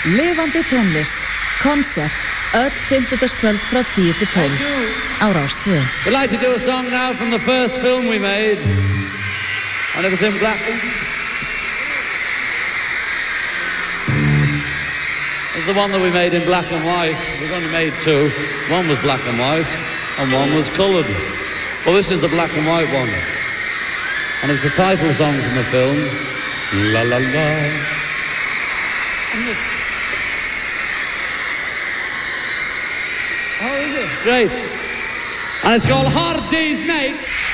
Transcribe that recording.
Lifandi tónlist, konsert, öll fimmtudagskvöld frá 10 til 12 á Rás 2. We'd like to do a song now from the first film we made. And it was in black. It's the one that we made in black and white. We've only made two. One was black and white, and one was coloured. Well, this is the black and white one. And it's the title song from the film. La la la. Oh, is it? Great. And it's called Hard Day's Night.